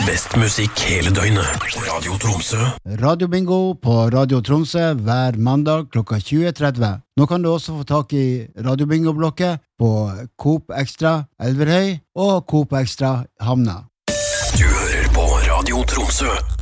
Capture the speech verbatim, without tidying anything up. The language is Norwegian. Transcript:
Best musikk hele døgnet. Radio Tromsø. Radio Bingo på Radio Tromsø hver mandag klokka tjue tretti. Nå kan du også få tak i Radio Bingo-blokket på Coop Extra Elverhøy og Coop Extra Hamna. Du hører på Radio Tromsø.